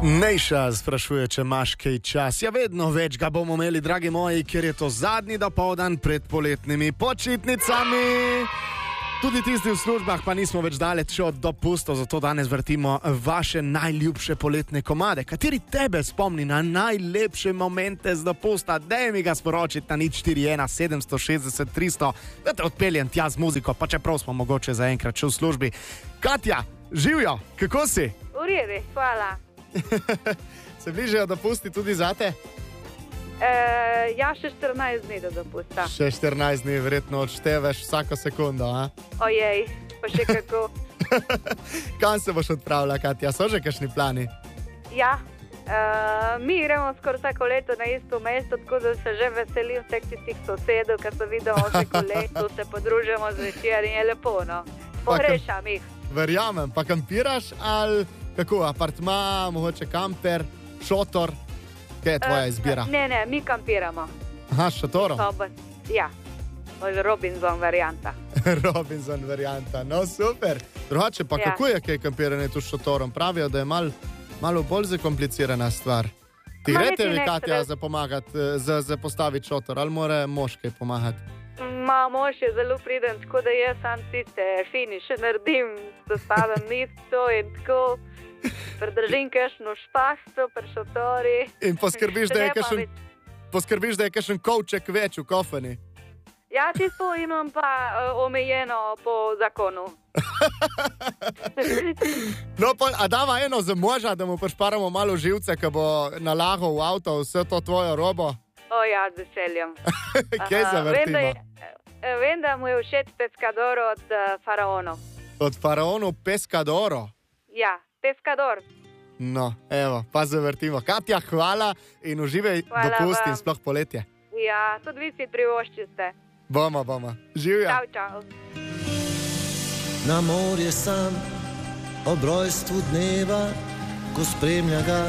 Nejša sprašuje, če imaš kaj čas. Ja, vedno več ga bomo imeli, dragi moji, ker je to zadnji dopoldan pred poletnimi počitnicami. Tudi tisti v službah pa nismo več daleč od dopustov, zato danes vrtimo vaše najljubše poletne komade. Kateri tebe spomni na najlepše momente z dopusta? Daj mi ga sporočiti na 041 760 300, da te odpeljem tja z muziko, pa čeprav smo mogoče zaenkrat še v službi. Katja, živjo, kako si? V redu, hvala. Se bližajo dopusti tudi zate? Ja, še 14 dni do dopusta. Še 14 dni, verjetno odšteveš vsako sekundo, a? Ojej, pa še kako. Kam se boš odpravila, Katja? So že kakšni plani? Ja, mi gremo skoraj vsako leto na isto mesto, tako da se že veselim vseh tistih sosedov, ki se vidimo vsako leto, se podružimo zvečer in je lepo, no. Pogrešam jih. Verjamem, pa kampiraš ali kako, apartma, mogoče kamper, šotor? Kaj je tvoja izbira? Ne, mi kampiramo. Aha, s šotorom? Ja, Robinson varianta. Robinson varianta, no super. Drugače pa kako je kaj kampiranje tu s šotorom? Pravijo, da je malo bolj zakomplicirana stvar. Ti grete vi, Katja, za pomagati, za postaviti šotor, ali mora mož kaj pomagati? Mož je zelo priden, tako da jaz sam tiste finiše naredim, zastavim misto in tako predržim kakšno špasto pri šotori. In poskrbiš, da je kakšen kovček več v kofani. Ja, tisto imam pa omejeno po zakonu. No, a dava eno za moža, da mu pošparamo malo živce, ko bo nalagal v avto vse to tvojo robo? O ja, z veseljem. Kje zavrtimo? Vem, da mu je všeč Pescadoro od Faraonov. Od Faraonov Pescadoro? Ja, Pescador. No, evo, pa zavrtimo. Katja, hvala in uživaj dopust in sploh poletje. Ja, tudi vi si privoščite. Bomo. Živja. Čau. Na morje sam ob rojstvu dneva, ko spremlja ga